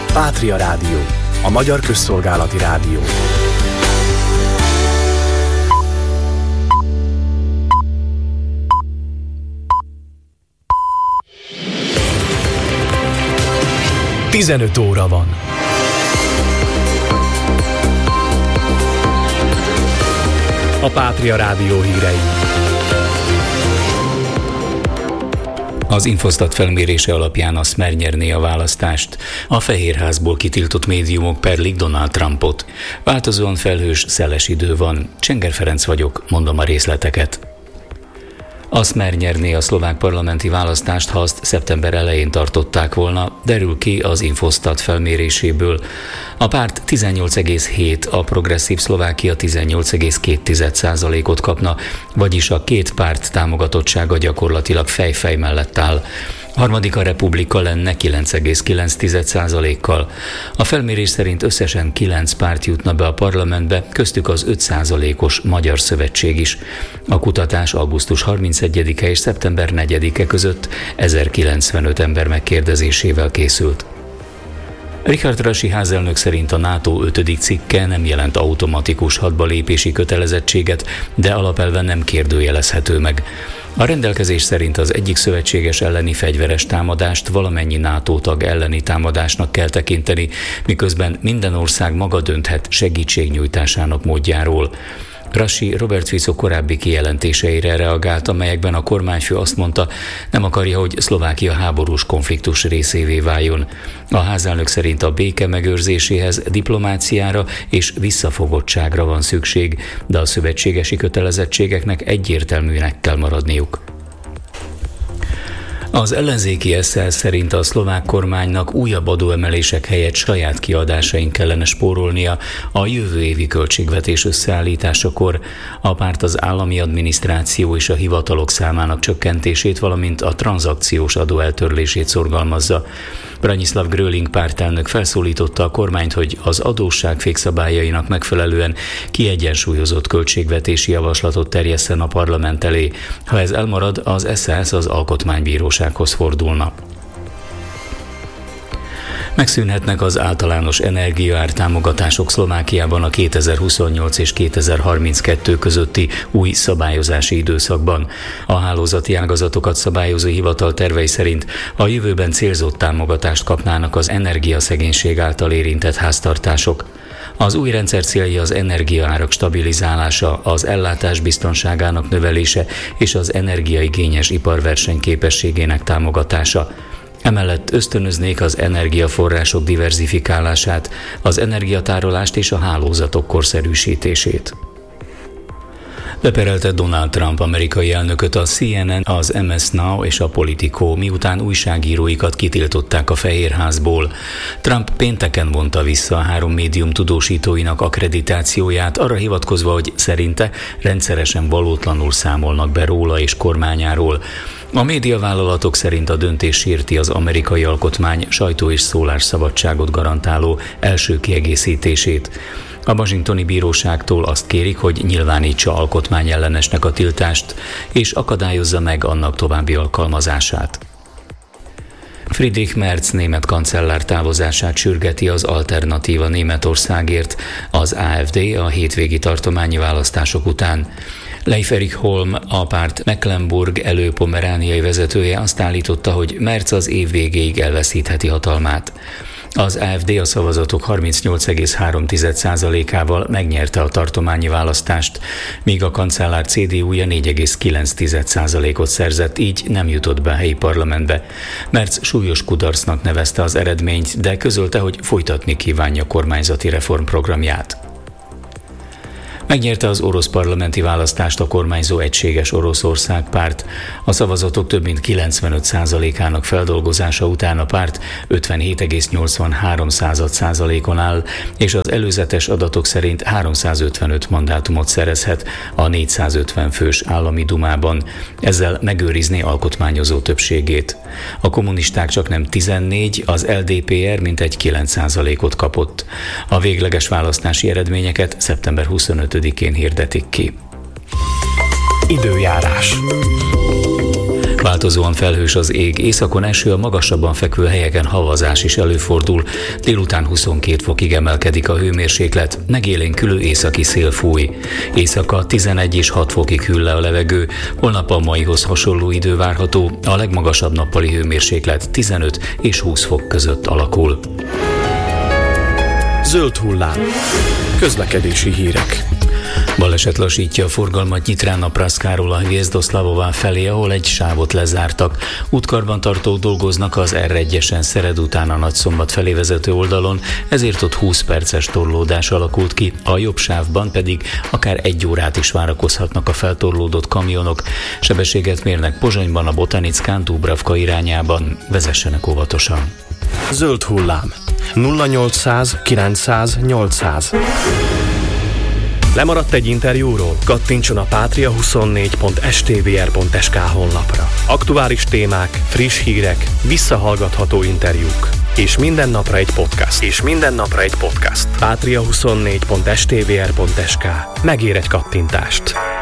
Pátria Rádió, a magyar közszolgálati rádió. Tizenöt óra van. A Pátria Rádió hírei. Az Infostat felmérése alapján a Smer nyerné a választást. A Fehérházból kitiltott médiumok perlik Donald Trumpot. Változóan felhős, szeles idő van. Csenger Ferenc vagyok, mondom a részleteket. A Smer nyerné a szlovák parlamenti választást, ha azt szeptember elején tartották volna, derül ki az Infostat felméréséből. A párt 18,7, a Progresszív Szlovákia 18,2%-ot kapna, vagyis a két párt támogatottsága gyakorlatilag fej-fej mellett áll. Harmadik a Republika lenne 9,9%-kal. A felmérés szerint összesen 9 párt jutna be a parlamentbe, köztük az 5%-os Magyar Szövetség is. A kutatás augusztus 31-e és szeptember 4-e között 1095 ember megkérdezésével készült. Richard Rasi házelnök szerint a NATO 5. cikke nem jelent automatikus hadbalépési kötelezettséget, de alapelven nem kérdőjelezhető meg. A rendelkezés szerint az egyik szövetséges elleni fegyveres támadást valamennyi NATO tag elleni támadásnak kell tekinteni, miközben minden ország maga dönthet segítségnyújtásának módjáról. Rasi Robert Fico korábbi kijelentéseire reagált, amelyekben a kormányfő azt mondta, nem akarja, hogy Szlovákia háborús konfliktus részévé váljon. A házelnök szerint a béke megőrzéséhez diplomáciára és visszafogottságra van szükség, de a szövetségesi kötelezettségeknek egyértelműnek kell maradniuk. Az ellenzéki SZL szerint a szlovák kormánynak újabb adóemelések helyett saját kiadásain kellene spórolnia a jövő évi költségvetés összeállításakor. A párt az állami adminisztráció és a hivatalok számának csökkentését, valamint a tranzakciós adó eltörlését szorgalmazza. Branislav Gröling pártelnök felszólította a kormányt, hogy az adósságfék szabályainak megfelelően kiegyensúlyozott költségvetési javaslatot terjesszen a parlament elé. Ha ez elmarad, az SZSZ az alkotmánybírósághoz fordulna. Megszűnhetnek az általános energiaár támogatások Szlovákiában a 2028 és 2032 közötti új szabályozási időszakban. A hálózati ágazatokat szabályozó hivatal tervei szerint a jövőben célzott támogatást kapnának az energiaszegénység által érintett háztartások. Az új rendszer célja az energiaárak stabilizálása, az ellátás biztonságának növelése és az energiaigényes ipar versenyképességének támogatása. Emellett ösztönöznék az energiaforrások diverzifikálását, az energiatárolást és a hálózatok korszerűsítését. Beperelte Donald Trump amerikai elnököt a CNN, az MS Now és a Politico, miután újságíróikat kitiltották a Fehérházból. Trump pénteken vonta vissza a 3 médium tudósítóinak akkreditációját, arra hivatkozva, hogy szerinte rendszeresen valótlanul számolnak be róla és kormányáról. A médiavállalatok szerint a döntés sérti az amerikai alkotmány sajtó- és szólásszabadságot garantáló első kiegészítését. A washingtoni bíróságtól azt kérik, hogy nyilvánítsa alkotmányellenesnek a tiltást, és akadályozza meg annak további alkalmazását. Friedrich Merz német kancellár távozását sürgeti az Alternatíva Németországért, az AfD a hétvégi tartományi választások után. Leif Erik Holm, a párt Mecklenburg-Előpomerániai vezetője azt állította, hogy Merz az év végéig elveszítheti hatalmát. Az AfD a szavazatok 38,3%-ával megnyerte a tartományi választást, míg a kancellár CDU-ja 4,9%-ot szerzett, így nem jutott be a helyi parlamentbe. Merz súlyos kudarcnak nevezte az eredményt, de közölte, hogy folytatni kívánja kormányzati reformprogramját. Megnyerte az orosz parlamenti választást a kormányzó Egységes Oroszország párt. A szavazatok több mint 95%-ának feldolgozása után a párt 57,83%-on áll, és az előzetes adatok szerint 355 mandátumot szerezhet a 450 fős állami dumában. Ezzel megőrizné alkotmányozó többségét. A kommunisták csaknem 14, az LDPR mintegy 9%-ot kapott. A végleges választási eredményeket szeptember 25-én hirdetik ki. Időjárás. Változóan felhős az ég, északon eső, a magasabban fekvő helyeken havazás is előfordul. Délután 22 fokig emelkedik a hőmérséklet, megélénkülő északi szél fúj. Éjszaka 11 és 6 fokig hűl le a levegő, holnap a maihoz hasonló idő várható, a legmagasabb nappali hőmérséklet 15 és 20 fok között alakul. Zöld hullám. Közlekedési hírek. Baleset lassítja a forgalmat Nyitrán-Praszkáról a Hviezdoslavová felé, ahol egy sávot lezártak. Útkarbantartók dolgoznak az R1-esen Szered után a Nagyszombat felé vezető oldalon, ezért ott 20 perces torlódás alakult ki, a jobb sávban pedig akár 1 órát is várakozhatnak a feltorlódott kamionok. Sebességet mérnek Pozsonyban, a Botanickán, Dúbravka irányában, vezessenek óvatosan. Zöld hullám. 0800 900 800. Lemaradt egy interjúról? Kattintson a patria24.stvr.sk honlapra. Aktuális témák, friss hírek, visszahallgatható interjúk. És minden napra egy podcast. Patria24.stvr.sk. Megér egy kattintást.